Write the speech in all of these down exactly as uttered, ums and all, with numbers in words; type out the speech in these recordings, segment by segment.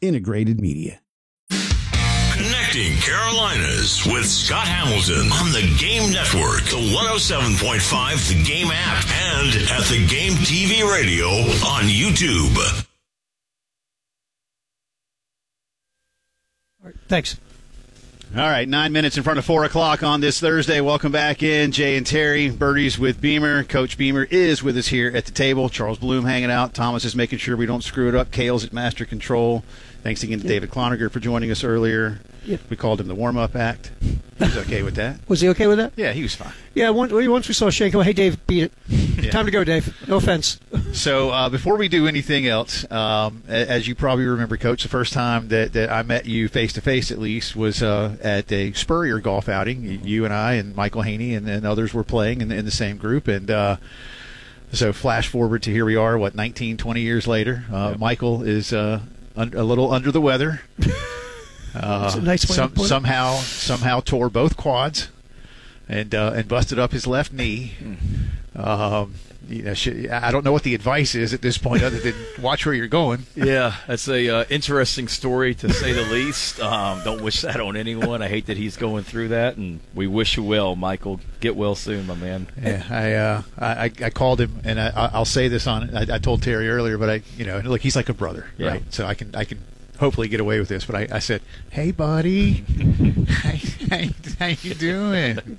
Integrated Media. Connecting Carolinas with Scott Hamilton on the Game Network, the one oh seven point five The Game app, and at The Game T V Radio on YouTube. All right, thanks. All right, nine minutes in front of four o'clock on this Thursday. Welcome back in. Jay and Terry, Birdies with Beamer. Coach Beamer is with us here at the table. Charles Bloom hanging out. Thomas is making sure we don't screw it up. Kale's at Master Control. Thanks again to David Cloninger for joining us earlier. Yep. We called him the warm-up act. He was okay with that. Was he okay with that? Yeah, he was fine. Yeah, once, once we saw Shane come, hey, Dave, beat it. Yeah. Time to go, Dave. No offense. So uh, before we do anything else, um, as you probably remember, Coach, the first time that, that I met you face-to-face at least was uh, at a Spurrier golf outing. You and I and Michael Haney and, and others were playing in, in the same group. And uh, so flash forward to here we are, what, nineteen, twenty years later. Uh, yep. Michael is uh, un- a little under the weather. Uh, a nice way some, to put it. somehow, somehow tore both quads and uh, and busted up his left knee. Um, you know, should, I don't know what the advice is at this point, other than watch where you're going. Yeah, that's a uh, interesting story to say the least. Um, don't wish that on anyone. I hate that he's going through that, and we wish you well, Michael. Get well soon, my man. Yeah, I uh, I, I called him, and I, I'll say this on it. I, I told Terry earlier, but I, you know, look, he's like a brother, yeah. right? So I can I can. hopefully get away with this, but I, I said, "Hey, buddy, how, how, how you doing?"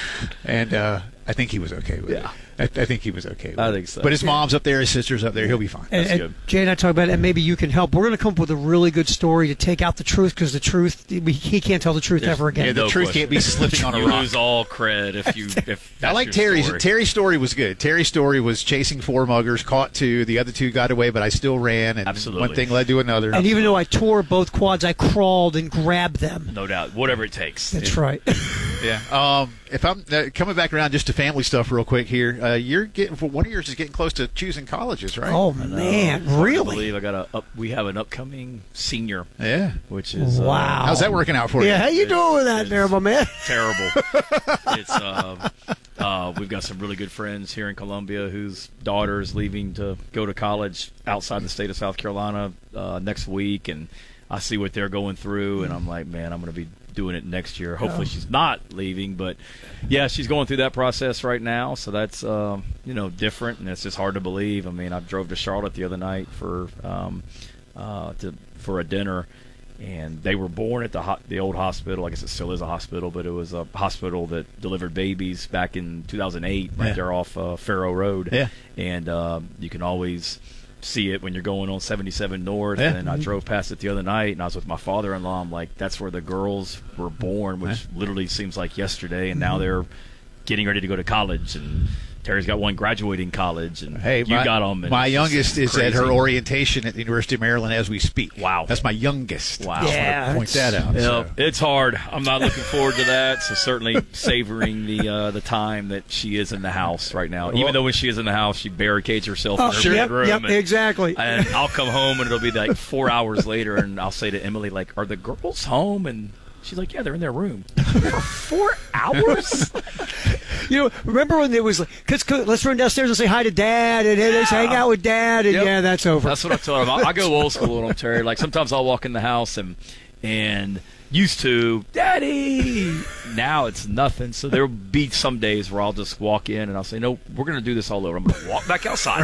And uh, I think he was okay with yeah. it. I, I think he was okay with I it. think so. But his mom's up there, his sister's up there. He'll be fine. And, That's and good. Jay and I talk about it, and maybe you can help. We're going to come up with a really good story to take out the truth, because the truth, we, he can't tell the truth There's- ever again. Yeah, the No truth question. can't be slipping on a You rock. lose all cred if you. If I that's like your Terry's. story. Terry's story was good. Terry's story was chasing four muggers, caught two. The other two got away, but I still ran, and Absolutely. one thing led to another. And even though I tore both quads, I crawled and grabbed them. No doubt, whatever it takes. That's It- right. Yeah. Um, if I'm uh, coming back around just to family stuff real quick here, uh, you're getting for one of yours is getting close to choosing colleges, right? Oh, I know. man, It's hard to really? believe I got a. Up, we have an upcoming senior, Yeah. which is Wow. How's that working out for you? Yeah, how you doing with that there, my man? terrible. It's uh, uh, we've got some really good friends here in Columbia whose daughter is leaving to go to college outside the state of South Carolina uh, next week, and I see what they're going through, and I'm like, man, I'm going to be doing it next year. Hopefully, Oh. she's not leaving, but yeah, she's going through that process right now. So that's uh, you know different, and it's just hard to believe. I mean, I drove to Charlotte the other night for um, uh, to for a dinner. And they were born at the ho- the old hospital. I guess it still is a hospital, but it was a hospital that delivered babies back in two thousand eight, right Yeah. there off uh, Faro Road. Yeah. And um, you can always see it when you're going on seventy-seven North. Yeah. And I drove past it the other night, and I was with my father-in-law. I'm like, that's where the girls were born, which literally seems like yesterday. And now they're getting ready to go to college. And Terry's got one graduating college, and Hey, you my, got them. And my it's just youngest is at her crazy. orientation at the University of Maryland as we speak. Wow. That's my youngest. Wow. I just Yeah, want to point it's- that out. Yeah, so. it's hard. I'm not looking forward to that. So certainly savoring the uh, the time that she is in the house right now. Even Well- though when she is in the house, she barricades herself Oh, in her sure. Yep, bedroom. yep, and, exactly. and I'll come home and it'll be like four hours later, and I'll say to Emily, like, "Are the girls home?" And she's like, "Yeah, they're in their room." For four hours? You know, remember when there was like, let's, let's run downstairs and say hi to Dad, and yeah. let's hang out with Dad, and Yep. yeah, that's over. That's what I'm telling them. I, I go old school on them, Terry. Like sometimes I'll walk in the house and and used to, Daddy. Now it's nothing. So there'll be some days where I'll just walk in and I'll say, no, we're going to do this all over. I'm going to walk back outside,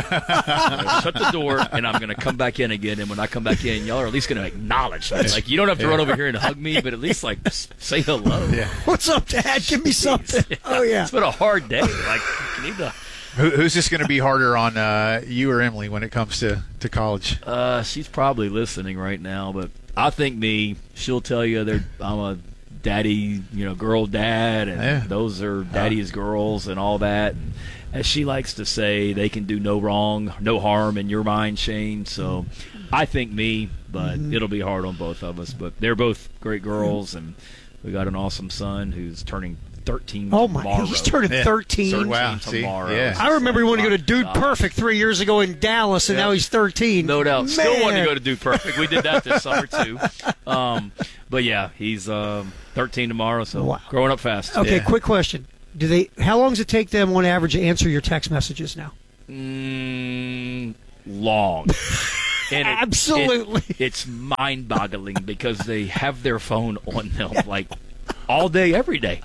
I'm gonna shut the door, and I'm going to come back in again. And when I come back in, y'all are at least going to acknowledge me. Like you don't have to run over here and hug me, but at least like s- say hello. Yeah. What's up, Dad? Give me something. Oh yeah. It's been a hard day. Like you need to. Who, who's this going to be harder on, uh, you or Emily, when it comes to, to college? Uh, she's probably listening right now, but I think me. She'll tell you that I'm a daddy, you know, girl dad, and Yeah. those are daddy's girls and all that. And as she likes to say, they can do no wrong, no harm in your mind, Shane. So I think me, but it'll be hard on both of us. But they're both great girls, and we got an awesome son who's turning thirteen Oh my, tomorrow. he's turning Yeah. thirteen. thirteen Wow, see? tomorrow. Yeah. It's I remember he like, wanted to go to my Dude God. Perfect three years ago in Dallas, and Yeah. now he's thirteen. No doubt. Still wanted to Man. go to Dude Perfect. We did that this summer, too. Um, but, yeah, he's um, thirteen tomorrow, so Wow. growing up fast. Okay, Yeah. quick question. Do they? How long does it take them, on average, to answer your text messages now? Mm, long. And it- Absolutely. it- it's mind-boggling because they have their phone on them like all day, every day.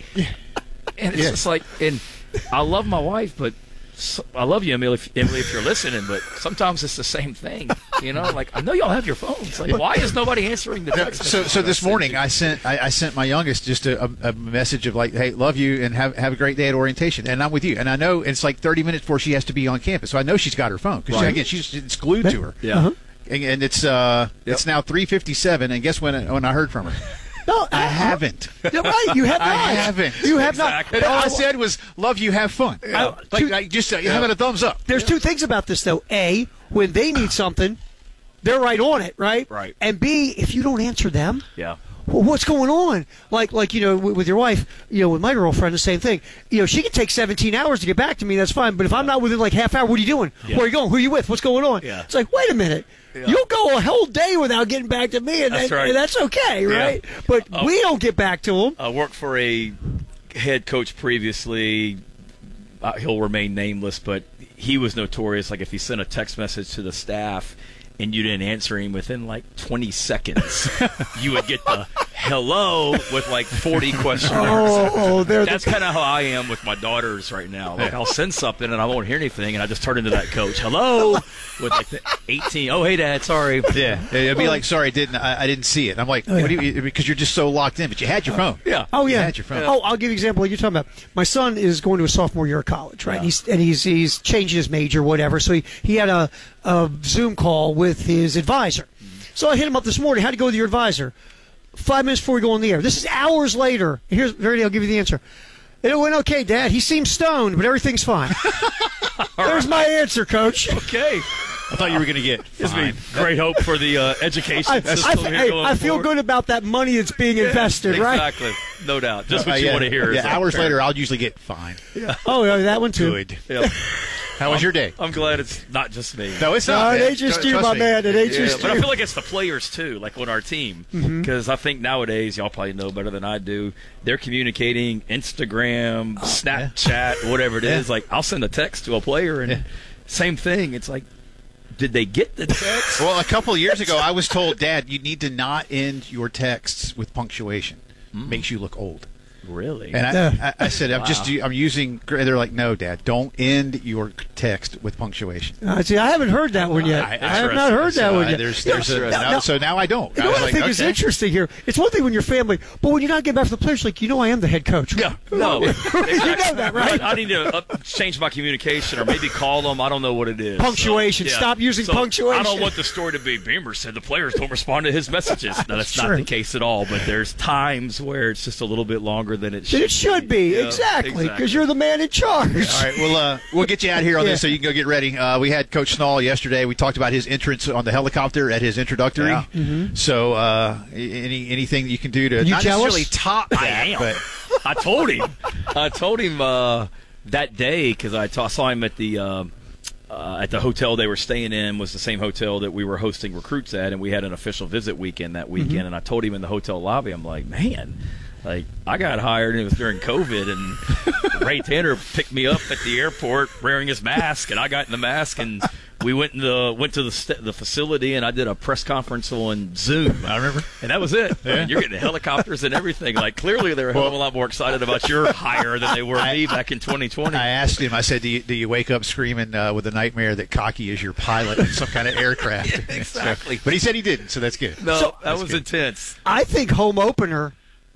And it's Yeah. just like, and I love my wife, but so, I love you, Emily, if, Emily, if you're listening, but sometimes it's the same thing. You know, like, I know y'all have your phones. Like, why is nobody answering the text? So, messages so that I this send morning you? I sent I, I sent my youngest just a, a, a message of like, hey, love you and have have a great day at orientation, and I'm with you. And I know it's like thirty minutes before she has to be on campus, so I know she's got her phone because Right. again she's it's glued to her. Yeah. Uh-huh. And, and it's uh Yep. it's now three fifty-seven, and guess when when I heard from her? No, I haven't. You're right. You have not. I haven't. You have Exactly. not. And all I Oh, said was, "Love you, have fun." Yeah. Like, Two- like just uh, having a thumbs up. There's two things about this, though. A, when they need something, they're right on it, right? Right. And B, if you don't answer them, Yeah. well, what's going on? Like, like you know, with, with your wife, you know, with my girlfriend, the same thing. You know, she can take seventeen hours to get back to me. That's fine. But if I'm not within like half hour, what are you doing? Yeah. Where are you going? Who are you with? What's going on? Yeah. It's like, wait a minute. Yeah. You'll go a whole day without getting back to me, and, That's and- right. and that's okay, Yeah. right? But Oh. we don't get back to them. I worked for a head coach previously. Uh, he'll remain nameless, but he was notorious. Like if he sent a text message to the staff and you didn't answer him within like twenty seconds, you would get the hello with like forty question marks. Oh, oh, they're That's the, kind of how I am with my daughters right now. Like I'll send something and I won't hear anything, and I just turn into that coach. Hello, with like the eighteen. Oh, hey, Dad. Sorry. Yeah, it'd be like, "Sorry, I didn't I, I didn't see it." I'm like, Oh, yeah. what do you, because you're just so locked in, but you had your phone. Yeah. Oh You yeah. had your phone. Oh, I'll give you an example. You're talking about my son is going to a sophomore year of college, right? Yeah. He's and he's he's changing his major, whatever. So he, he had a, a Zoom call with his advisor. So I hit him up this morning. How'd it go with your advisor? Five minutes before we go on the air. This is hours later. Here's Verity. I'll give you the answer. It went okay, Dad. He seems stoned, but everything's fine. There's my answer, Coach. Okay. I thought you were going to get Gives me fine. great hope for the uh, education I, I, system here hey, going I feel forward. good about that money that's being invested, right? Exactly. No doubt. Just what Uh, you yeah, want to hear. Yeah, as a hours parent. later, I'll usually get fine. Oh, yeah, that one too. Good. Yeah. How was your day? I'm glad it's not just me. No, it's No, not. it man. ain't just Tr- you, trust my me. man. It ain't Yeah, just but I you. feel like it's the players too, like on our team, Mm-hmm. because I think nowadays y'all probably know better than I do. They're communicating Instagram, Snapchat, whatever it is. Yeah. Like I'll send a text to a player, and Yeah. same thing. It's like, did they get the text? Well, a couple of years ago, I was told, Dad, you need to not end your texts with punctuation. Makes you look old. Really? And I, Yeah. I, I said, I'm just, I'm using. They're like, no, Dad, don't end your text with punctuation. Uh, see, I haven't heard that one yet. I, have not heard that So, one uh, yet. There's, You know, there's a, now- now, now- so now I don't. You I know was what I like, think is okay. interesting here? It's one thing when you're family, but when you're not getting back to the players, like, you know I am the head coach. Yeah, no. You know that, right? I, I need to up, change my communication, or maybe call them. I don't know what it is. Punctuation. So, yeah. Stop using So, punctuation. I don't want the story to be Beamer said the players don't respond to his messages. No, that's not True. the case at all. But there's times where it's just a little bit longer than it should. Then it should be, Yeah, exactly, because exactly. you're the man in charge. All right, well, uh, we'll get you out here on Yeah. this so you can go get ready. Uh, we had Coach Snall yesterday. We talked about his entrance on the helicopter at his introductory. Yeah. Mm-hmm. So, uh, any anything that you can do to You not jealous? necessarily top that, I am. but I told him. I told him uh, that day because I ta- saw him at the uh, uh, at the hotel they were staying in was the same hotel that we were hosting recruits at, and we had an official visit weekend that weekend. Mm-hmm. And I told him in the hotel lobby, I'm like, man. Like, I got hired, and it was during COVID, and Ray Tanner picked me up at the airport wearing his mask, and I got in the mask, and we went in the, went to the st- the facility, and I did a press conference on Zoom. I remember. And that was it. Yeah. You're getting helicopters and everything. Like, clearly they were a hell of a lot more excited about your hire than they were me back in twenty twenty. I asked him, I said, do you, do you wake up screaming uh, with a nightmare that Cocky is your pilot in some kind of aircraft? Yeah, exactly. So- but he said he didn't, so that's good. no, So- that was good. intense. I think home opener,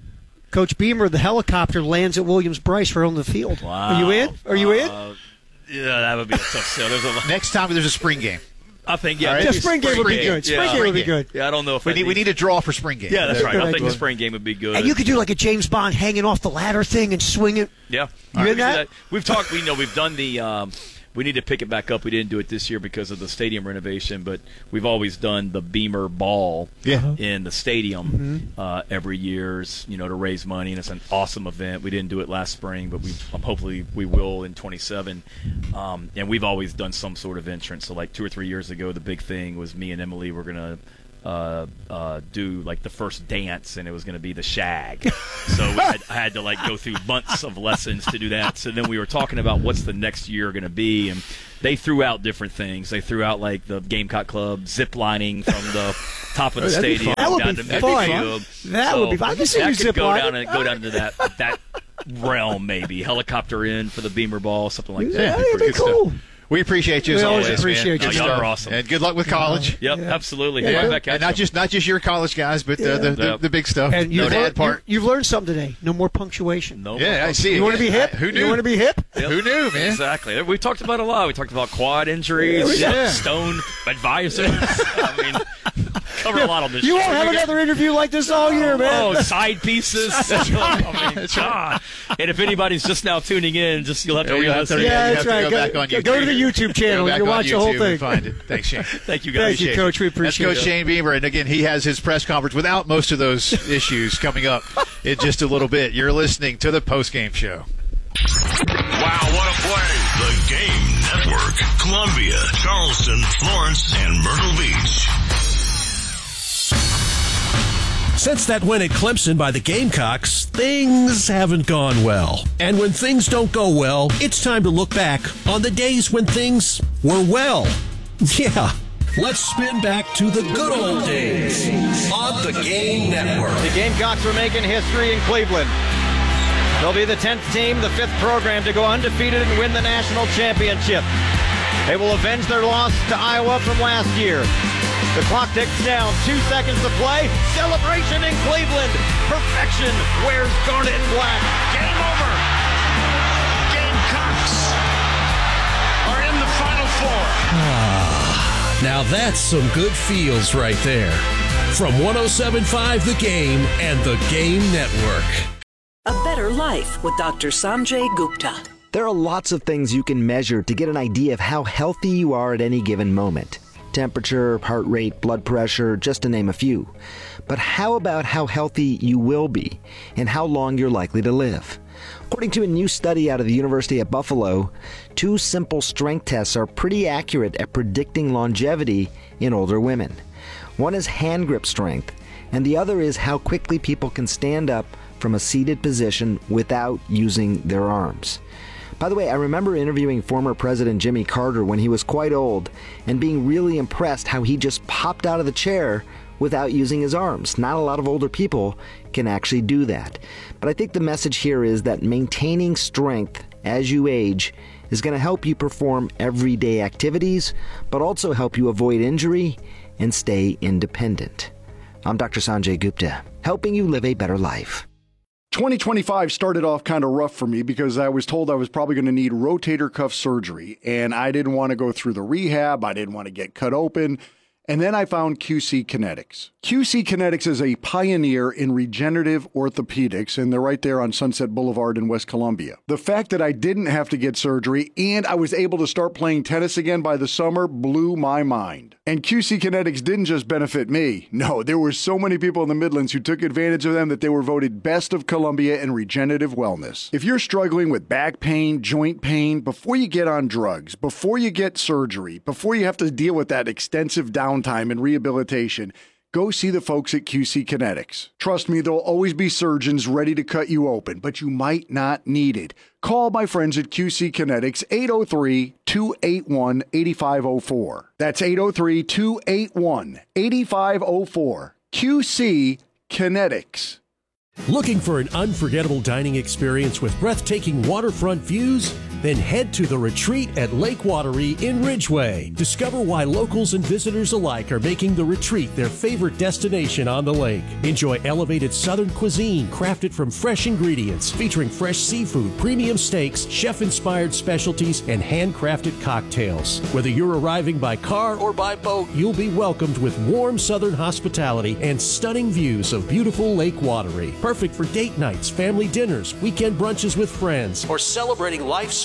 Coach Beamer, the helicopter lands at Williams-Brice right on the field. Are you in? Are you in? Uh, yeah, that would be a tough sell. There's a lot. Next time there's a spring game. I think, yeah. All right. maybe Yeah, spring game would be Spring good. game. Spring Yeah. game would be Spring good. Yeah, I don't know if We that need, we needs- need a draw for spring game. Yeah, that's right. Good I think idea. the spring game would be good. And you could do like a James Bond hanging off the ladder thing and swing it. Yeah. You We in do that? We've talked, we know we've done the, um, we need to pick it back up. We didn't do it this year because of the stadium renovation, but we've always done the Beamer Ball Yeah. in the stadium uh, every year, you know, to raise money, and it's an awesome event. We didn't do it last spring, but we um, hopefully we will in twenty-seven. Um, and we've always done some sort of entrance. So like two or three years ago, the big thing was me and Emily were going to uh, uh, do like the first dance, and it was going to be the shag. So we had, I had to like go through months of lessons to do that. So then we were talking about what's the next year going to be, and they threw out different things. They threw out like the Gamecock Club zip lining from the top of the Oh, that'd be stadium fun. That would down be to fun. midfield. That So would be fun. I can see that you could zip go lining. down and go down to that that realm, maybe helicopter in for the Beamer ball, something like Yeah, that. that'd be Good stuff. cool. We appreciate you as We always always. appreciate man. you. Oh, y'all Good are stuff. awesome. And good luck with college. Yep, Yeah. absolutely. Yeah, Right good. back at And not you. just not just your college guys, but uh, the, the, Yep. the big stuff. And you've, no learned, dad part. you, you've learned something today. No more punctuation. No Yeah, more I see. You want to be hip? Who knew? You want to be hip? Yep. Who knew, man? Exactly. We talked about a lot. We talked about quad injuries, Yeah. stone advisors. I mean, cover a lot on this You show. won't have another interview like this all year, man. Oh, side pieces. I mean, God. And if anybody's just now tuning in, just you'll have to Yeah, you'll have re-listen. to- Yeah, you that's have to right. Go, Go- back on go- YouTube. go to the YouTube channel. Go back You on watch the whole YouTube thing. and find it. Thanks, Shane. Thank you, guys. Thank you, Appreciate Coach. We That's appreciate Coach it. Shane Beamer, and again, he has his press conference without most of those issues coming up in just a little bit. You're listening to the post-game show. Wow, what a play. The Game Network. Columbia, Charleston, Florence, and Myrtle Beach. Since that win at Clemson by the Gamecocks, things haven't gone well. And when things don't go well, it's time to look back on the days when things were well. Yeah, let's spin back to the good old days on the Game Network. The Gamecocks are making history in Cleveland. They'll be the tenth team, the fifth program to go undefeated and win the national championship. They will avenge their loss to Iowa from last year. The clock ticks down. Two seconds to play. Celebration in Cleveland. Perfection wears garnet and black. Game over. Gamecocks are in the Final Four. Now that's some good feels right there. From one oh seven point five The Game and the Game Network. A Better Life with Doctor Sanjay Gupta. There are lots of things you can measure to get an idea of how healthy you are at any given moment. Temperature, heart rate, blood pressure, just to name a few. But how about how healthy you will be and how long you're likely to live? According to a new study out of the University of Buffalo, two simple strength tests are pretty accurate at predicting longevity in older women. One is hand grip strength, and the other is how quickly people can stand up from a seated position without using their arms. By the way, I remember interviewing former President Jimmy Carter when he was quite old and being really impressed how he just popped out of the chair without using his arms. Not a lot of older people can actually do that. But I think the message here is that maintaining strength as you age is going to help you perform everyday activities, but also help you avoid injury and stay independent. I'm Doctor Sanjay Gupta, helping you live a better life. twenty twenty-five started off kind of rough for me because I was told I was probably going to need rotator cuff surgery, and I didn't want to go through the rehab. I didn't want to get cut open. And then I found Q C Kinetics. Q C Kinetics is a pioneer in regenerative orthopedics, and they're right there on Sunset Boulevard in West Columbia. The fact that I didn't have to get surgery and I was able to start playing tennis again by the summer blew my mind. And Q C Kinetics didn't just benefit me. No, there were so many people in the Midlands who took advantage of them that they were voted best of Columbia in regenerative wellness. If you're struggling with back pain, joint pain, before you get on drugs, before you get surgery, before you have to deal with that extensive downtime and rehabilitation, go see the folks at Q C Kinetics. Trust me, there'll always be surgeons ready to cut you open, but you might not need it. Call my friends at Q C Kinetics, eight oh three, two eight one, eight five oh four. That's eight oh three, two eight one, eight five oh four. Q C Kinetics. Looking for an unforgettable dining experience with breathtaking waterfront views? Then head to the Retreat at Lake Watery in Ridgeway. Discover why locals and visitors alike are making the Retreat their favorite destination on the lake. Enjoy elevated southern cuisine crafted from fresh ingredients, featuring fresh seafood, premium steaks, chef-inspired specialties, and handcrafted cocktails. Whether you're arriving by car or by boat, you'll be welcomed with warm southern hospitality and stunning views of beautiful Lake Watery. Perfect for date nights, family dinners, weekend brunches with friends, or celebrating life's special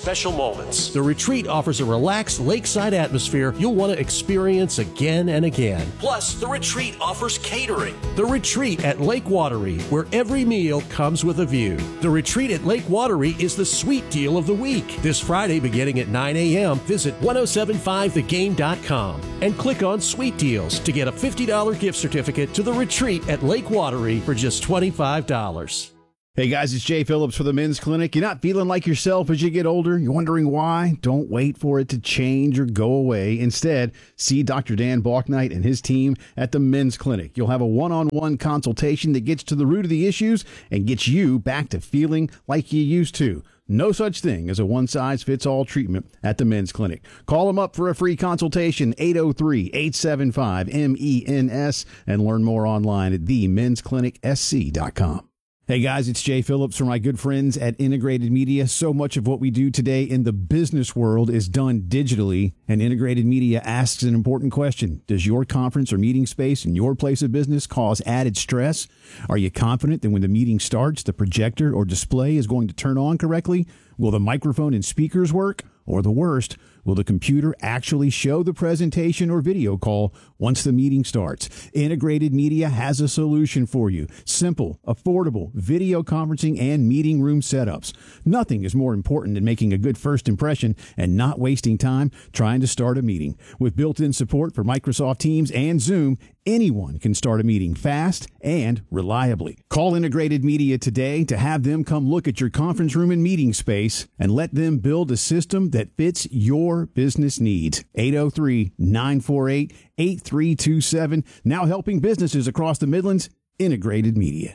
special moments. The retreat offers a relaxed lakeside atmosphere you'll want to experience again and again. Plus, the retreat offers catering. The Retreat at Lake Wateree, where every meal comes with a view. The Retreat at Lake Wateree is the sweet deal of the week. This Friday beginning at nine a.m., visit ten seventy-five the game dot com and click on Sweet Deals to get a fifty dollars gift certificate to the Retreat at Lake Wateree for just twenty-five dollars. Hey guys, it's Jay Phillips for the Men's Clinic. You're not feeling like yourself as you get older? You're wondering why? Don't wait for it to change or go away. Instead, see Doctor Dan Balknight and his team at the Men's Clinic. You'll have a one-on-one consultation that gets to the root of the issues and gets you back to feeling like you used to. No such thing as a one-size-fits-all treatment at the Men's Clinic. Call them up for a free consultation, eight oh three, eight seven five, M E N S, and learn more online at the mens clinic s c dot com. Hey guys, it's Jay Phillips from my good friends at Integrated Media. So much of what we do today in the business world is done digitally, and Integrated Media asks an important question. Does your conference or meeting space in your place of business cause added stress? Are you confident that when the meeting starts, the projector or display is going to turn on correctly? Will the microphone and speakers work? Or the worst, will the computer actually show the presentation or video call once the meeting starts? Integrated Media has a solution for you. Simple, affordable video conferencing and meeting room setups. Nothing is more important than making a good first impression and not wasting time trying to start a meeting. With built-in support for Microsoft Teams and Zoom, anyone can start a meeting fast and reliably. Call Integrated Media today to have them come look at your conference room and meeting space and let them build a system that fits your business needs. eight oh three, nine four eight, eight three two seven. Now helping businesses across the Midlands. Integrated Media.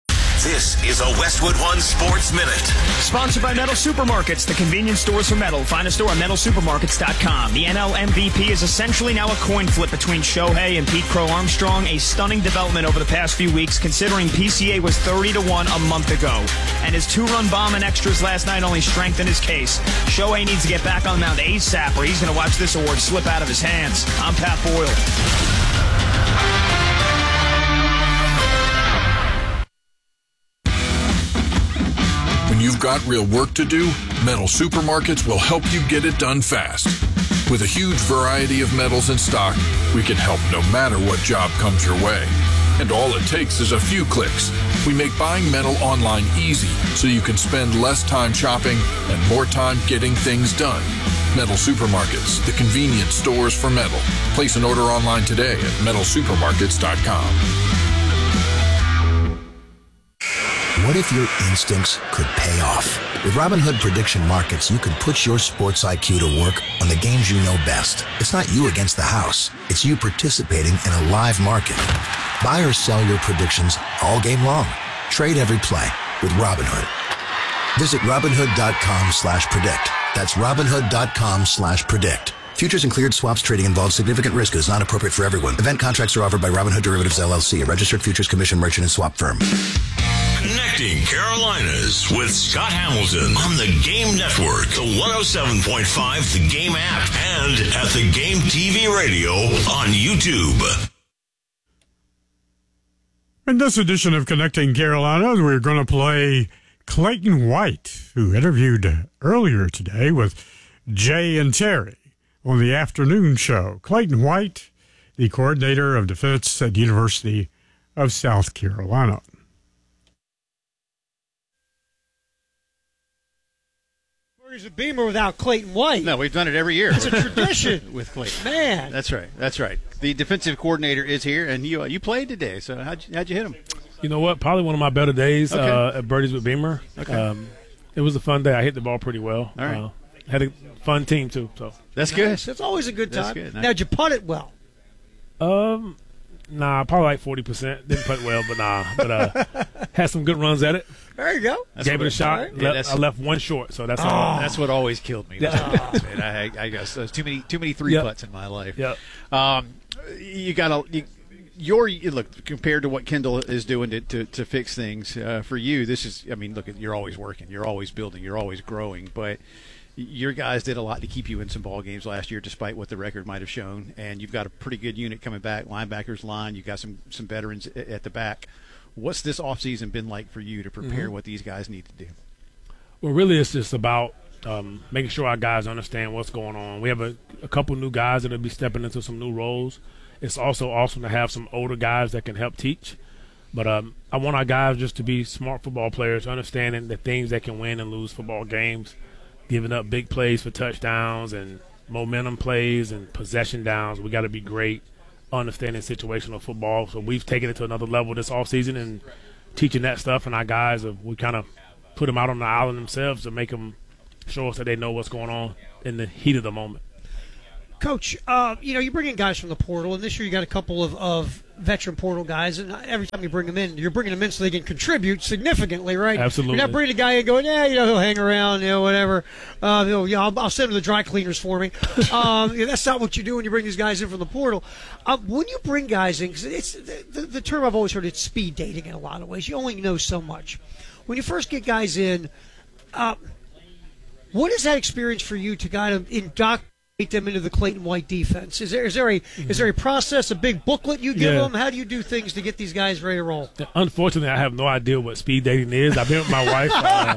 This is a Westwood One Sports Minute. Sponsored by Metal Supermarkets, the convenience stores for metal. Find a store at metal supermarkets dot com. The N L M V P is essentially now a coin flip between Shohei and Pete Crow Armstrong, a stunning development over the past few weeks, considering P C A was thirty to one a month ago. And his two-run bomb and extras last night only strengthened his case. Shohei needs to get back on the mound ASAP, or he's going to watch this award slip out of his hands. I'm Pat Boyle. When you've got real work to do, Metal Supermarkets will help you get it done fast. With a huge variety of metals in stock, we can help no matter what job comes your way. And all it takes is a few clicks. We make buying metal online easy so you can spend less time shopping and more time getting things done. Metal Supermarkets, the convenience stores for metal. Place an order online today at metal supermarkets dot com. What if your instincts could pay off? With Robinhood Prediction Markets, you can put your sports I Q to work on the games you know best. It's not you against the house. It's you participating in a live market. Buy or sell your predictions all game long. Trade every play with Robinhood. Visit Robinhood.com slash predict. That's Robinhood.com slash predict. Futures and cleared swaps trading involves significant risk and is not appropriate for everyone. Event contracts are offered by Robinhood Derivatives, L L C, a registered futures commission merchant and swap firm. Connecting Carolinas with Scott Hamilton on the Game Network, the one oh seven point five The Game app, and at the Game T V radio on YouTube. In this edition of Connecting Carolinas, we're going to play Clayton White, who interviewed earlier today with Jay and Terry on the afternoon show. Clayton White, the coordinator of defense at the University of South Carolina. Birdies of Beamer without Clayton White. No, we've done it every year. It's a tradition with Clayton. Man, that's right. That's right. The defensive coordinator is here, and you uh, you played today. So how'd you, how'd you hit him? You know what? Probably one of my better days okay. uh, at Birdies with Beamer. Okay. Um, it was a fun day. I hit the ball pretty well. All right. Uh, had a fun team too. So that's good. Nice. That's always a good time. That's good. Nice. Now, did you putt it well? Um, nah, probably like forty percent. Didn't putt well, but nah. But uh, had some good runs at it. There you go. That's Gave it a shot. Right. Yeah, left, I left one short, so that's oh. all. That's what always killed me. That's what man. I, I guess there's too many too many three yep. putts in my life. Yep. Um, you gotta. You, Your look compared to what Kendall is doing to, to, to fix things uh, for you. This is, I mean, look, you're always working, you're always building, you're always growing. But your guys did a lot to keep you in some ball games last year, despite what the record might have shown. And you've got a pretty good unit coming back, linebackers line. You've got some some veterans at the back. What's this offseason been like for you to prepare mm-hmm. what these guys need to do? Well, really, it's just about um, making sure our guys understand what's going on. We have a, a couple new guys that will be stepping into some new roles. It's also awesome to have some older guys that can help teach. But um, I want our guys just to be smart football players, understanding the things that can win and lose football games, giving up big plays for touchdowns and momentum plays and possession downs. We got to be great understanding situational football. So we've taken it to another level this offseason and teaching that stuff. And our guys, have, we kind of put them out on the island themselves to make them show us that they know what's going on in the heat of the moment. Coach, uh, you know, you bring in guys from the portal, and this year you got a couple of, of veteran portal guys, and every time you bring them in, you're bringing them in so they can contribute significantly, right? Absolutely. You're not bringing a guy in going, yeah, you know, he'll hang around, you know, whatever. Uh, you know, yeah, I'll, I'll send him to the dry cleaners for me. um, you know, that's not what you do when you bring these guys in from the portal. Uh, when you bring guys in, because it's the, the, the term I've always heard, it's speed dating in a lot of ways. You only know so much. When you first get guys in, uh, what is that experience for you to kind of indoctrinate them into the Clayton White defense? Is there is there a is there a process, a big booklet you give Yeah. them? How do you do things to get these guys ready to roll? Unfortunately, I have no idea what speed dating is. I've been with my wife.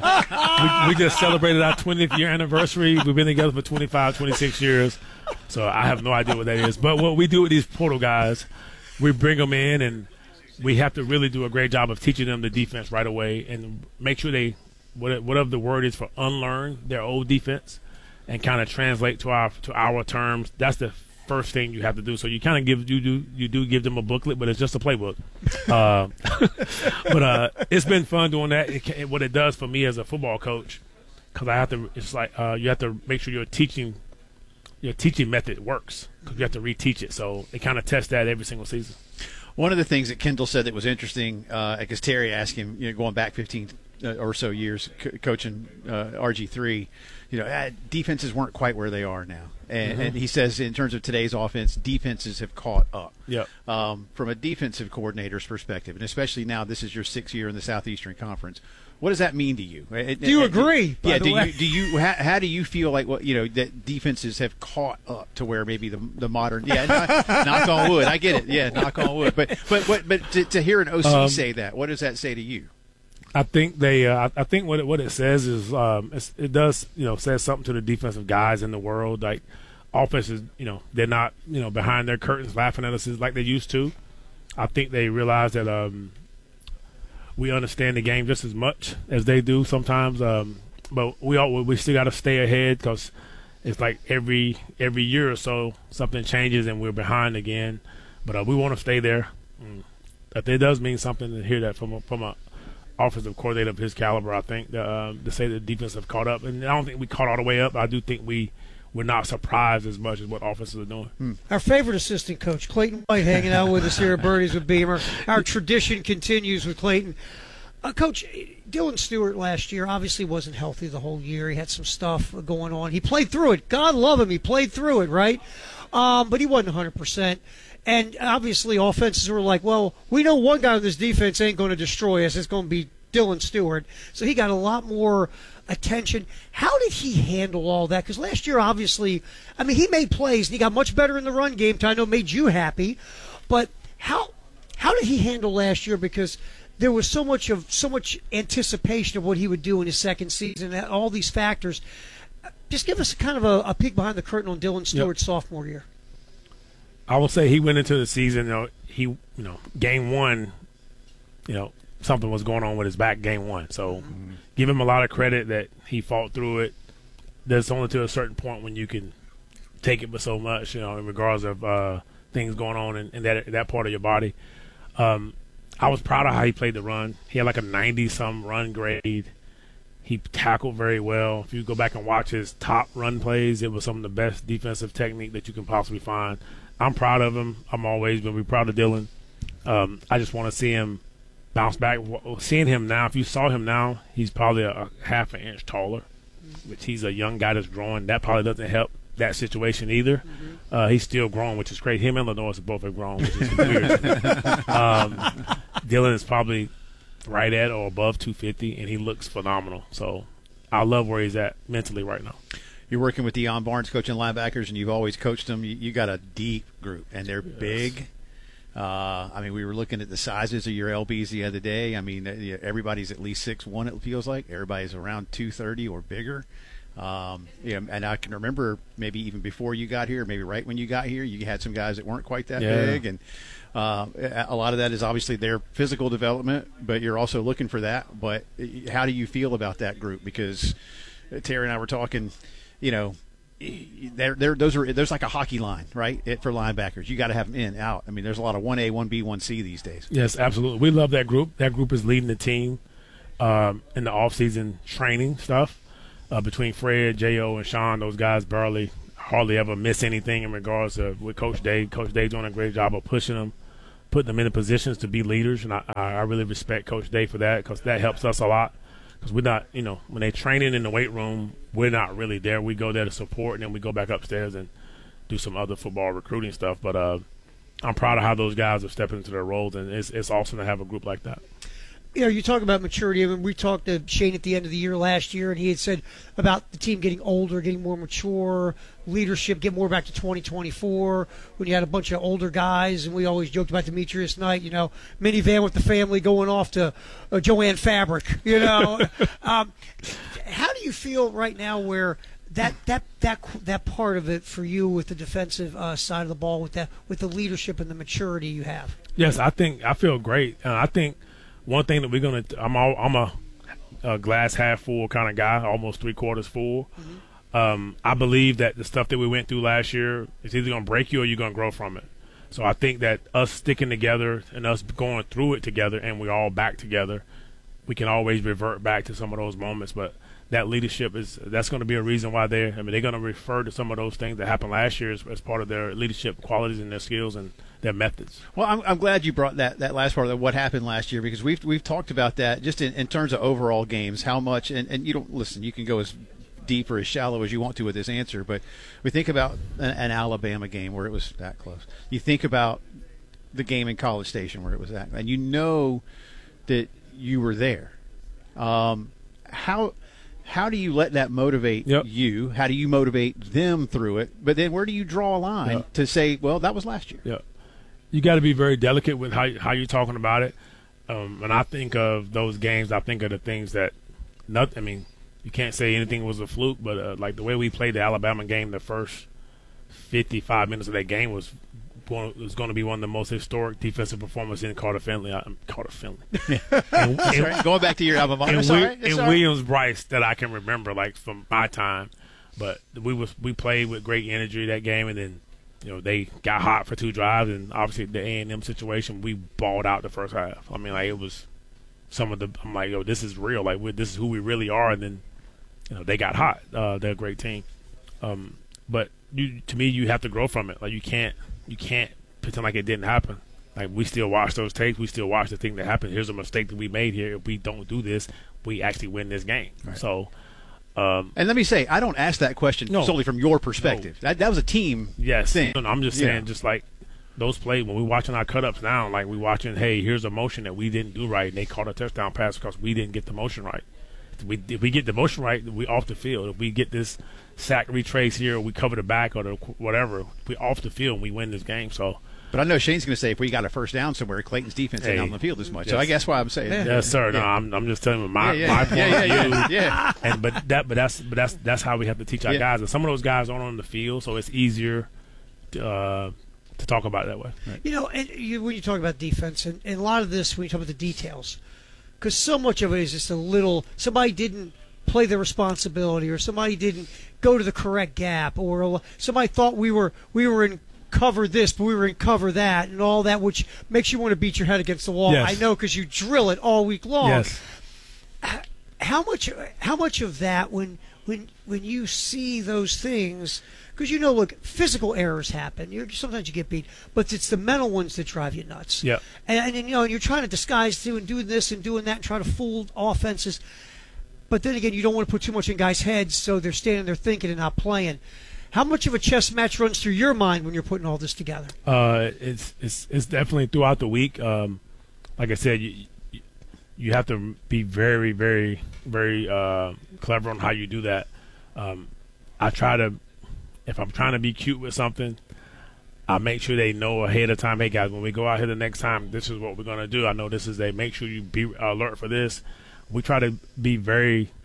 Uh, we, we just celebrated our twentieth year anniversary. We've been together for twenty-five, twenty-six years. So I have no idea what that is. But what we do with these portal guys, we bring them in, and we have to really do a great job of teaching them the defense right away and make sure they, whatever the word is for unlearn their old defense, and kind of translate to our to our terms. That's the first thing you have to do. So you kind of give you do you do give them a booklet, but it's just a playbook. Uh, but uh, it's been fun doing that. It can, what it does for me as a football coach, because I have to. It's like uh, you have to make sure your teaching your teaching method works, because you have to reteach it. So they kind of test that every single season. One of the things that Kendall said that was interesting, uh, because Terry asked him, you know, going back fifteen or so years co- coaching uh, R G three, you know, uh, defenses weren't quite where they are now. And, Mm-hmm. and he says in terms of today's offense, defenses have caught up. Yep. Um, from a defensive coordinator's perspective, and especially now this is your sixth year in the Southeastern Conference, what does that mean to you? Do you agree? Yeah. by Do the way? you do you how, how do you feel like what you know that defenses have caught up to where maybe the the modern yeah knock, knock on wood, I get it, yeah, knock on wood, but but but, but to, to hear an O C Um, say that, what does that say to you? I think they. Uh, I think what it, what it says is um, it's, it does you know says something to the defensive guys in the world. Like offenses, you know, they're not you know behind their curtains laughing at us like they used to. I think they realize that um, we understand the game just as much as they do sometimes. Um, but we all we still got to stay ahead, because it's like every every year or so something changes and we're behind again. But uh, we want to stay there. Mm. But it does mean something to hear that from a, from a offensive coordinator of his caliber, I think, to, uh, to say the defense have caught up. And I don't think we caught all the way up. I do think we, we're not surprised as much as what offenses are doing. Hmm. Our favorite assistant coach, Clayton White, hanging out with us here at Birdies with Beamer. Our tradition continues with Clayton. Uh, Coach, Dylan Stewart last year obviously wasn't healthy the whole year. He had some stuff going on. He played through it. God love him. He played through it, right? Um, but he wasn't one hundred percent. And obviously offenses were like, well, we know one guy on this defense ain't going to destroy us. It's going to be Dylan Stewart. So he got a lot more attention. How did he handle all that? Because last year, obviously, I mean, he made plays, and he got much better in the run game, which I know made you happy. But how how did he handle last year? Because there was so much of so much anticipation of what he would do in his second season, and all these factors. Just give us a kind of a, a peek behind the curtain on Dylan Stewart's yep. sophomore year. I will say he went into the season, you know, he, you know, game one, you know, something was going on with his back game one. So mm-hmm. give him a lot of credit that he fought through it. There's only to a certain point when you can take it but so much, you know, in regards of uh, things going on in, in that that part of your body. Um, I was proud of how he played the run. He had like a ninety-some run grade. He tackled very well. If you go back and watch his top run plays, it was some of the best defensive technique that you can possibly find. I'm proud of him. I'm always going to be proud of Dylan. Um, I just want to see him bounce back. Seeing him now, if you saw him now, he's probably a, a half an inch taller, which he's a young guy that's growing. That probably doesn't help that situation either. Mm-hmm. Uh, he's still growing, which is great. Him and Lenoir both have grown, which is weird. um, Dylan is probably right at or above two fifty, and he looks phenomenal. So I love where he's at mentally right now. You're working with Deion Barnes coaching linebackers, and you've always coached them. You, you got a deep group, and they're yes. big. Uh, I mean, we were looking at the sizes of your L Bs the other day. I mean, everybody's at least six one, it feels like. Everybody's around two thirty or bigger. Um, you know, and I can remember maybe even before you got here, maybe right when you got here, you had some guys that weren't quite that Yeah. big, and uh, a lot of that is obviously their physical development, but you're also looking for that. But how do you feel about that group? Because Terry and I were talking, you know, they're, they're, those are there's like a hockey line, right? It, for linebackers, you got to have them in, out. I mean, there's a lot of one A, one B, one C these days. Yes, absolutely. We love that group. That group is leading the team um, in the off-season training stuff. Uh, between Fred, J O, and Sean, those guys barely, hardly ever miss anything in regards to with Coach Dave. Coach Dave doing a great job of pushing them, putting them in the positions to be leaders, and I, I really respect Coach Dave for that because that helps us a lot. Because we're not, you know, when they're training in the weight room, we're not really there. We go there to support, and then we go back upstairs and do some other football recruiting stuff. But uh, I'm proud of how those guys have stepped into their roles, and it's, it's awesome to have a group like that. You know, you talk about maturity. I mean, we talked to Shane at the end of the year last year, and he had said about the team getting older, getting more mature, leadership, get more back to twenty twenty-four, when you had a bunch of older guys, and we always joked about Demetrius Knight, you know, minivan with the family going off to uh, Joanne Fabric, you know. um, how do you feel right now where that that that that part of it for you with the defensive uh, side of the ball, with that with the leadership and the maturity you have? Yes, I think I feel great. Uh, I think one thing that we're gonna, I'm all, I'm a, a glass half full kind of guy, almost three quarters full. Mm-hmm. Um, I believe that the stuff that we went through last year is either gonna break you or you're gonna grow from it. So I think that us sticking together and us going through it together, and we're all back together, we can always revert back to some of those moments. But that leadership is that's going to be a reason why they're. I mean, they're going to refer to some of those things that happened last year as, as part of their leadership qualities and their skills and their methods. Well, I'm, I'm glad you brought that, that last part of what happened last year, because we've we've talked about that just in, in terms of overall games, how much. And, and you don't listen. You can go as deep or as shallow as you want to with this answer, but we think about an, an Alabama game where it was that close. You think about the game in College Station where it was that, and you know that you were there. Um, how how do you let that motivate yep. you? How do you motivate them through it? But then where do you draw a line yep. to say, well, that was last year? Yeah, you got to be very delicate with how how you're talking about it. Um, when I think of those games, I think of the things that, not, I mean, you can't say anything was a fluke, but uh, like the way we played the Alabama game, the first fifty-five minutes of that game was one, was going to be one of the most historic defensive performances in Carter Finley. Uh, Carter Finley. and, and, right. Going back to your alma mater. And, we, right. and Williams-Brice that I can remember, like from my time. But we was we played with great energy that game, and then you know they got hot for two drives, and obviously the A and M situation, we balled out the first half. I mean, like it was some of the. I'm like, yo, this is real. Like we're, this is who we really are. And then you know they got hot. Uh, they're a great team. Um, but you, to me, you have to grow from it. Like you can't. You can't pretend like it didn't happen. Like we still watch those tapes. We still watch the thing that happened. Here's a mistake that we made here. If we don't do this, we actually win this game. Right. So, um, and let me say, I don't ask that question no, solely from your perspective. No. That that was a team yes. thing. No, I'm just saying, yeah. just like those plays when we're watching our cut ups now, like we watching, hey, here's a motion that we didn't do right, and they caught a touchdown pass because we didn't get the motion right. If we if we get the motion right, we off the field. If we get this sack retrace here, or we cover the back or the whatever, we off the field and we win this game. So, but I know Shane's going to say if we got a first down somewhere, Clayton's defense hey, ain't on the field as much. Yes. So I guess why I'm saying, yeah. that. yes, sir. Yeah. No, I'm I'm just telling you my yeah, yeah, my point yeah, yeah, of view. Yeah, yeah. And but that but that's but that's that's how we have to teach our yeah. guys. And some of those guys aren't on the field, so it's easier to, uh, to talk about it that way. Right. You know, and you, when you talk about defense, and, and a lot of this when you talk about the details, because so much of it is just a little. Somebody didn't play the responsibility, or somebody didn't go to the correct gap, or somebody thought we were we were in cover this, but we were in cover that, and all that, which makes you want to beat your head against the wall. Yes. I know, because you drill it all week long. Yes. How much? How much of that when when when you see those things? Because you know, look, physical errors happen. You're, sometimes you get beat, but it's the mental ones that drive you nuts. Yeah. And, and you know, and you're trying to disguise doing doing this and doing that, and try to fool offenses. But then again, you don't want to put too much in guys' heads, so they're standing there thinking and not playing. How much of a chess match runs through your mind when you're putting all this together? Uh, it's it's it's definitely throughout the week. Um, like I said, you you have to be very very very uh, clever on how you do that. Um, I try to, if I'm trying to be cute with something, I make sure they know ahead of time. Hey guys, when we go out here the next time, this is what we're gonna do. I know this is a. Make sure you be alert for this. We try to be very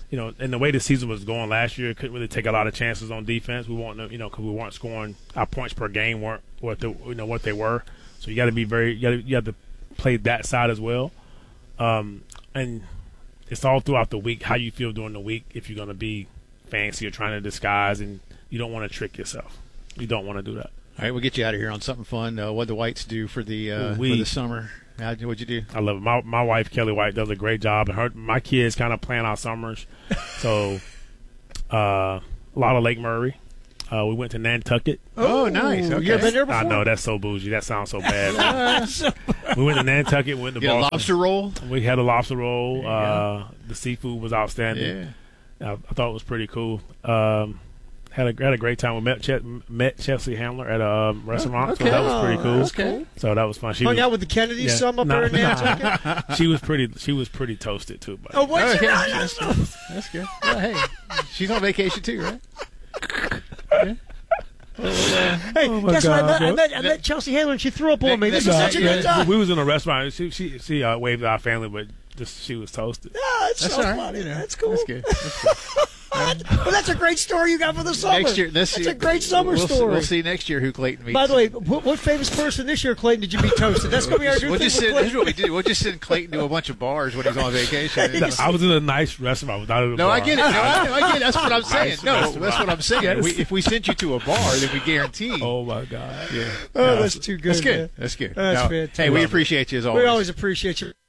you know, and the way the season was going last year, couldn't really take a lot of chances on defense. We weren't, you know, because we weren't scoring, our points per game weren't what the, you know what they were. So you got to be very, you got you have to play that side as well. Um, and it's all throughout the week how you feel during the week. If you're going to be fancy or trying to disguise, and you don't want to trick yourself. You don't want to do that. All right, we'll get you out of here on something fun. Uh, what the Whites do for the uh, we, for the summer? How, what'd you do? I love it. My my wife Kelly White does a great job, and her my kids kind of plan our summers. So uh, a lot of Lake Murray. Uh, we went to Nantucket. Oh, nice. Okay. You ever been there before? I know, that's so bougie. That sounds so bad. We went to Nantucket. We went to you had Boston. a lobster roll? We had a lobster roll. Uh, the seafood was outstanding. Yeah. I, I thought it was pretty cool. Um, had a had a great time. We met Ch- met Chelsea Handler at a um, restaurant, okay. so that was pretty cool. Okay. So that was fun. She Hung was, out with the Kennedys yeah, some up nah, there in Nantucket? nah. She was pretty. She was pretty toasted too. But Oh, what's Okay. your That's, that's good. Well, hey, she's on vacation too, right? Yeah. Hey, Oh, my guess what? I God, met, I bro. met, I met Chelsea Handler, and she threw up on me. This is Nah, such a yeah, good time. We was in a restaurant. She she she uh, waved at our family, but just she was toasted. Yeah, that's, That's so all right. funny. You know, That's cool. That's good. That's good. Well, that's a great story you got for the summer. Next year, this that's year, a great summer we'll story. See, we'll see next year who Clayton meets. By the way, what, what famous person this year, Clayton, did you meet toasted? That's going to be our new we'll thing just with send, Clayton. here's what we do. We'll just send Clayton to a bunch of bars when he's on vacation. I was in a nice restaurant. Not in a No, bar. I get it. No, I, know, I get it. That's what I'm saying. Nice No, restaurant. that's what I'm saying. Yes. We, if we send you to a bar, then we guarantee. Oh my God! Yeah. Oh, No, that's too good. That's good. man. That's good. That's No, fantastic. Hey, we appreciate you as always. We always appreciate you.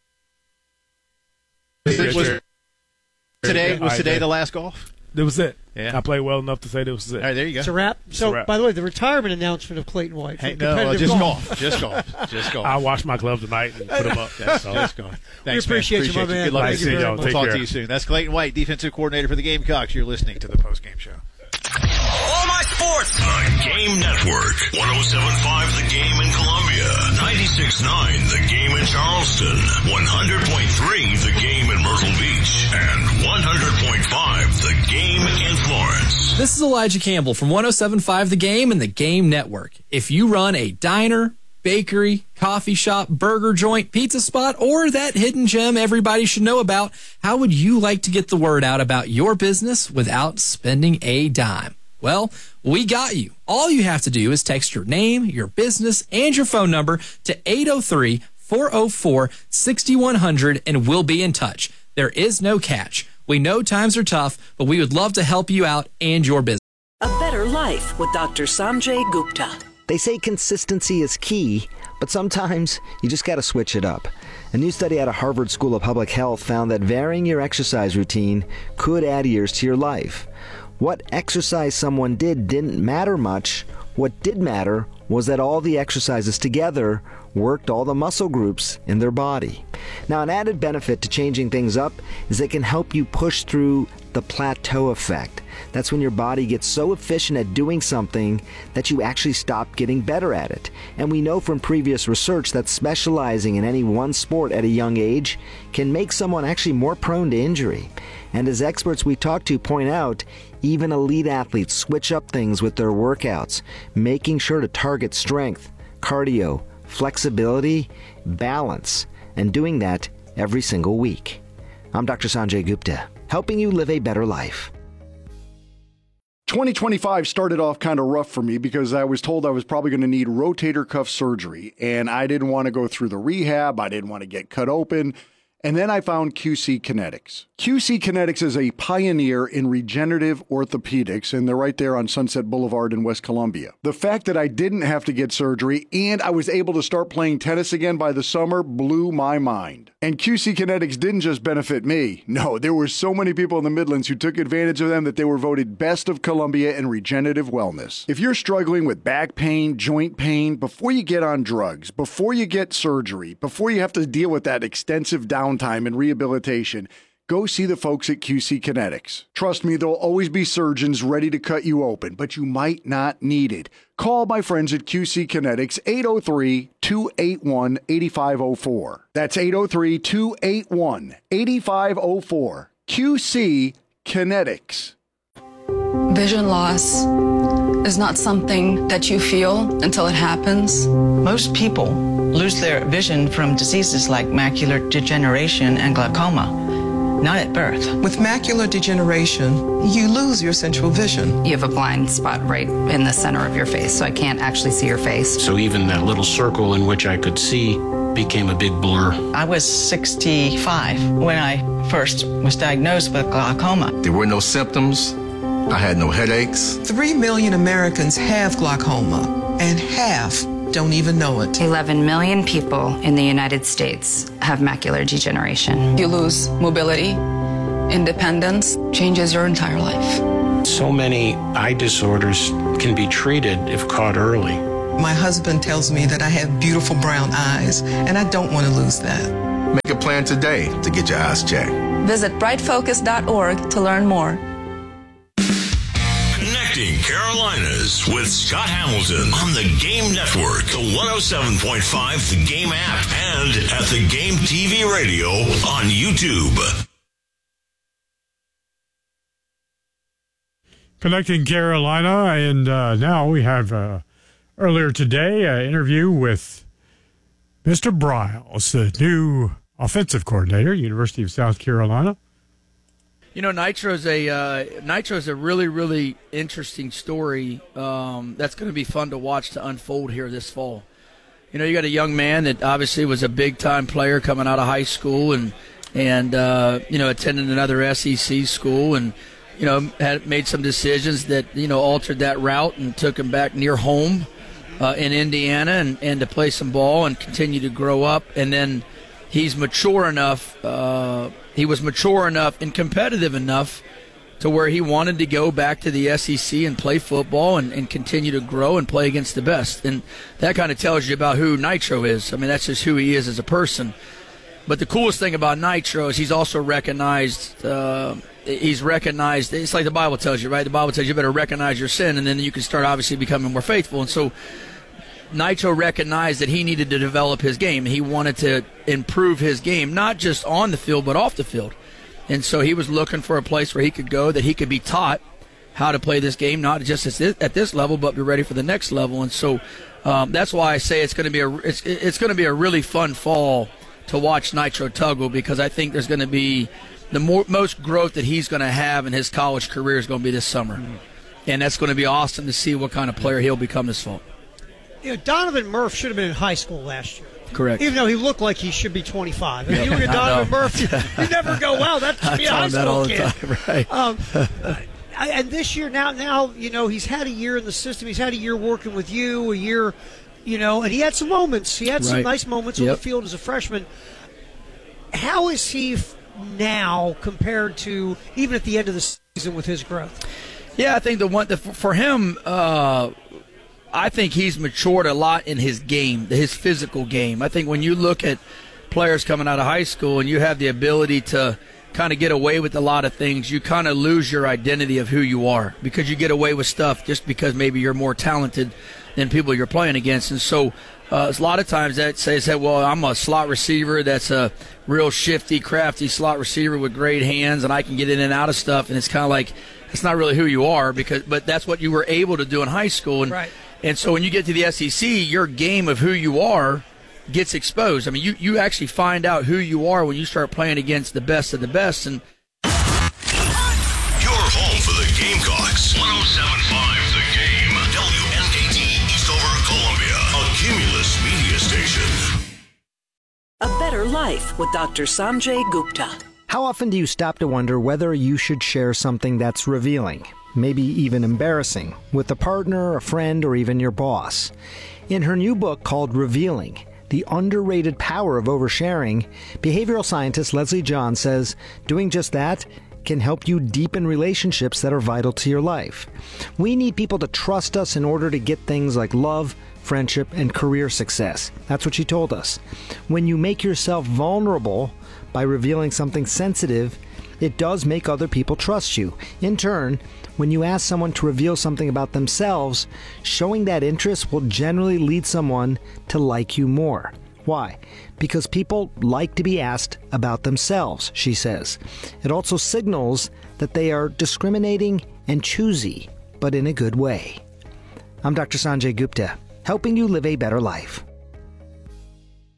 Was, was today All was right, today man. the last golf? That was it. Yeah. I played well enough to say that was it. All right, there you go. It's a wrap. So, a wrap. by the way, the retirement announcement of Clayton White. Hey, from no, competitive just golf. golf. Just golf. Just golf. I washed my gloves tonight and put them up. That's all. Just golf. Thanks, appreciate man. you, my man. Good luck. Thank to you you. very We'll much. talk Take to care. you soon. That's Clayton White, defensive coordinator for the Gamecocks. You're listening to the Post Game Show. All my sports. The Game Network. one oh seven point five The Game in Columbia. ninety-six point nine The Game in Charleston. one hundred point three The Game in Myrtle Beach. And one hundred point five The Game in Florence. This is Elijah Campbell from one oh seven point five The Game and the Game Network. If you run a diner, bakery, coffee shop, burger joint, pizza spot, or that hidden gem everybody should know about, how would you like to get the word out about your business without spending a dime? Well, we got you. All you have to do is text your name, your business, and your phone number to eight oh three, four oh four, six one zero zero and we'll be in touch. There is no catch. We know times are tough, but we would love to help you out and your business. A Better Life with Doctor Sanjay Gupta. They say consistency is key, but sometimes you just got to switch it up. A new study out of Harvard School of Public Health found that varying your exercise routine could add years to your life. What exercise someone did didn't matter much. What did matter was that all the exercises together worked all the muscle groups in their body. Now, an added benefit to changing things up is it can help you push through the plateau effect. That's when your body gets so efficient at doing something that you actually stop getting better at it. And we know from previous research that specializing in any one sport at a young age can make someone actually more prone to injury. And as experts we talk to point out, even elite athletes switch up things with their workouts, making sure to target strength, cardio, flexibility, balance, and doing that every single week. I'm Doctor Sanjay Gupta, helping you live a better life. twenty twenty-five started off kind of rough for me because I was told I was probably going to need rotator cuff surgery, and I didn't want to go through the rehab. I didn't want to get cut open. And then I found Q C Kinetics. Q C Kinetics is a pioneer in regenerative orthopedics, and they're right there on Sunset Boulevard in West Columbia. The fact that I didn't have to get surgery and I was able to start playing tennis again by the summer blew my mind. And Q C Kinetics didn't just benefit me. No, there were so many people in the Midlands who took advantage of them that they were voted best of Columbia in regenerative wellness. If you're struggling with back pain, joint pain, before you get on drugs, before you get surgery, before you have to deal with that extensive downtime and rehabilitation, go see the folks at Q C Kinetics. Trust me, there'll always be surgeons ready to cut you open, but you might not need it. Call my friends at Q C Kinetics, eight oh three, two eight one, eight five oh four. That's eight oh three, two eight one, eight five oh four. Q C Kinetics. Vision loss is not something that you feel until it happens. Most people lose their vision from diseases like macular degeneration and glaucoma. not at birth. With macular degeneration, you lose your central vision. You have a blind spot right in the center of your face, so I can't actually see your face. So even that little circle in which I could see became a big blur. I was sixty-five when I first was diagnosed with glaucoma. There were no symptoms. I had no headaches. Three million Americans have glaucoma, and half don't even know it. eleven million people in the United States have macular degeneration. You lose mobility, independence, changes your entire life. So many eye disorders can be treated if caught early. My husband tells me that I have beautiful brown eyes, and I don't want to lose that. Make a plan today to get your eyes checked. Visit bright focus dot org to learn more. Connecting Carolinas with Scott Hamilton on the Game Network, the one oh seven point five The Game app, and at the Game T V Radio on YouTube. Connecting Carolina, and uh, now we have uh, earlier today an interview with Mister Briles, the new offensive coordinator, University of South Carolina. You know, Nitro's a uh, Nitro's a really, really interesting story um, that's going to be fun to watch to unfold here this fall. You know, you got a young man that obviously was a big-time player coming out of high school and, and uh, you know, attended another S E C school and, you know, had made some decisions that, you know, altered that route and took him back near home uh, in Indiana and, and to play some ball and continue to grow up. And then he's mature enough uh, – He was mature enough and competitive enough to where he wanted to go back to the S E C and play football and, and continue to grow and play against the best. And that kind of tells you about who Nitro is. I mean, that's just who he is as a person. But the coolest thing about Nitro is he's also recognized uh, he's recognized. It's like the Bible tells you, right? The Bible tells you, you better recognize your sin, and then you can start obviously becoming more faithful. And so Nitro recognized that he needed to develop his game. He wanted to improve his game, not just on the field, but off the field. And so he was looking for a place where he could go, that he could be taught how to play this game, not just at this level, but be ready for the next level. And so um, that's why I say it's going to be a it's, it's going to be a really fun fall to watch Nitro Tuggle, because I think there's going to be the more, most growth that he's going to have in his college career is going to be this summer. Mm-hmm. And that's going to be awesome to see what kind of player he'll become this fall. You know, Donovan Murphy should have been in high school last year. Correct. Even though he looked like he should be twenty-five. I mean, Yeah. you look at Donovan Murphy, you never go, wow, that should be a high that school all kid. the time, right? Um, I, and this year, now, now, you know, he's had a year in the system. He's had a year working with you, a year, you know, and he had some moments. He had some Right. nice moments Yep. on the field as a freshman. How is he f- now compared to even at the end of the season with his growth? Yeah, I think the one the, for him, uh, I think he's matured a lot in his game, his physical game. I think when you look at players coming out of high school and you have the ability to kind of get away with a lot of things, you kind of lose your identity of who you are, because you get away with stuff just because maybe you're more talented than people you're playing against. And so uh, a lot of times that says that, well, I'm a slot receiver that's a real shifty, crafty slot receiver with great hands, and I can get in and out of stuff. And it's kind of like, it's not really who you are, because but that's what you were able to do in high school. And Right. And so when you get to the S E C, your game of who you are gets exposed. I mean, you, you actually find out who you are when you start playing against the best of the best. And Your home for the Gamecocks. one oh seven point five The Game. W N K T Eastover, Columbia. A Cumulus media station. A Better Life with Doctor Sanjay Gupta. How often do you stop to wonder whether you should share something that's revealing, maybe even embarrassing, with a partner, a friend, or even your boss? In her new book called Revealing, The Underrated Power of Oversharing, behavioral scientist Leslie John says doing just that can help you deepen relationships that are vital to your life. We need people to trust us in order to get things like love, friendship, and career success. That's what she told us. When you make yourself vulnerable by revealing something sensitive, it does make other people trust you. In turn, when you ask someone to reveal something about themselves, showing that interest will generally lead someone to like you more. Why? Because people like to be asked about themselves, she says. It also signals that they are discriminating and choosy, but in a good way. I'm Doctor Sanjay Gupta, helping you live a better life.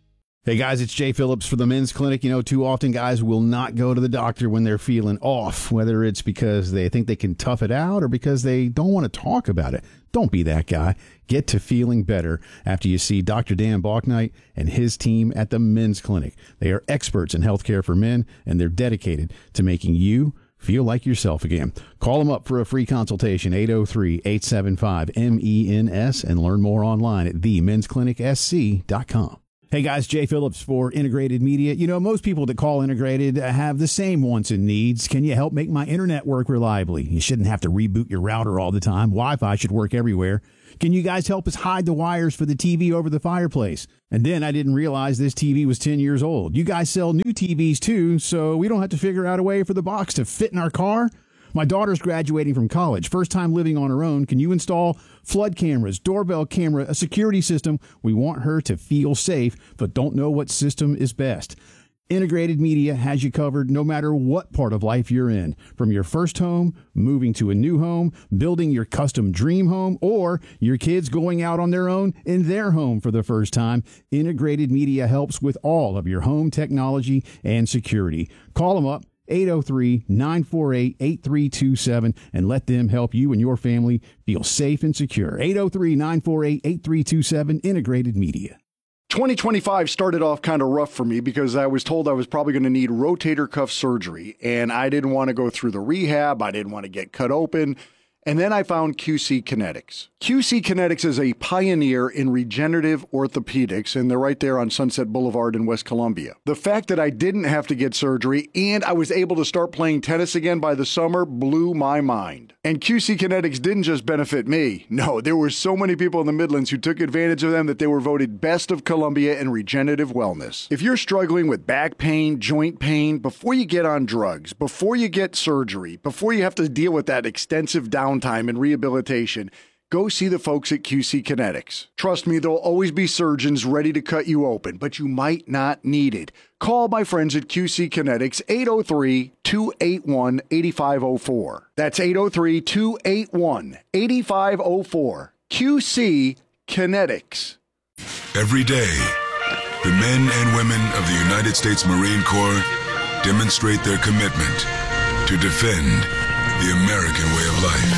Hey guys, it's Jay Phillips for the Men's Clinic. You know, too often guys will not go to the doctor when they're feeling off, whether it's because they think they can tough it out or because they don't want to talk about it. Don't be that guy. Get to feeling better after you see Doctor Dan Balknight and his team at the Men's Clinic. They are experts in healthcare for men, and they're dedicated to making you feel like yourself again. Call them up for a free consultation, eight oh three, eight seven five, M E N S, and learn more online at the men's clinic s c dot com. Hey guys, Jay Phillips for Integrated Media. You know, most people that call Integrated have the same wants and needs. Can you help make my internet work reliably? You shouldn't have to reboot your router all the time. Wi-Fi should work everywhere. Can you guys help us hide the wires for the T V over the fireplace? And then I didn't realize this T V was ten years old. You guys sell new T Vs too, so we don't have to figure out a way for the box to fit in our car? My daughter's graduating from college, first time living on her own. Can you install flood cameras, doorbell camera, a security system? We want her to feel safe, but don't know what system is best. Integrated Media has you covered no matter what part of life you're in. From your first home, moving to a new home, building your custom dream home, or your kids going out on their own in their home for the first time, Integrated Media helps with all of your home technology and security. Call them up. eight oh three, nine four eight, eight three two seven, and let them help you and your family feel safe and secure. eight oh three, nine four eight, eight three two seven, Integrated Media. twenty twenty-five started off kind of rough for me because I was told I was probably going to need rotator cuff surgery, and I didn't want to go through the rehab. I didn't want to get cut open. And then I found Q C Kinetics. Q C Kinetics is a pioneer in regenerative orthopedics, and they're right there on Sunset Boulevard in West Columbia. The fact that I didn't have to get surgery and I was able to start playing tennis again by the summer blew my mind. And Q C Kinetics didn't just benefit me. No, there were so many people in the Midlands who took advantage of them that they were voted Best of Columbia in regenerative wellness. If you're struggling with back pain, joint pain, before you get on drugs, before you get surgery, before you have to deal with that extensive downtime and rehabilitation, go see the folks at Q C Kinetics. Trust me, there'll always be surgeons ready to cut you open, but you might not need it. Call my friends at Q C Kinetics, eight oh three, two eight one, eight five oh four. That's eight oh three, two eight one, eight five oh four. Q C Kinetics. Every day, the men and women of the United States Marine Corps demonstrate their commitment to defend the American way of life.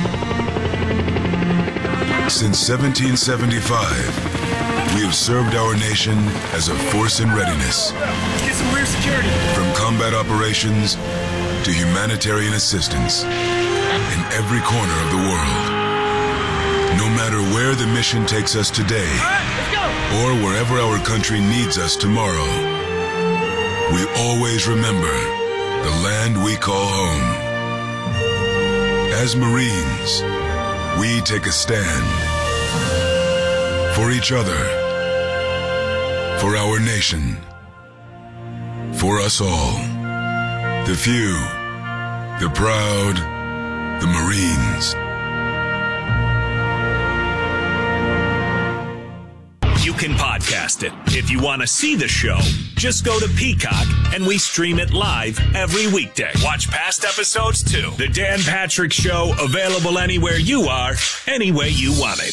Since seventeen seventy-five, we have served our nation as a force in readiness. Get some rear security. From combat operations to humanitarian assistance in every corner of the world. No matter where the mission takes us today, or wherever our country needs us tomorrow, we always remember the land we call home. As Marines, we take a stand for each other, for our nation, for us all. The few, the proud, the Marines. You can podcast it. If you want to see the show, just go to Peacock and we stream it live every weekday. Watch past episodes too. The Dan Patrick Show, available anywhere you are, any way you want it.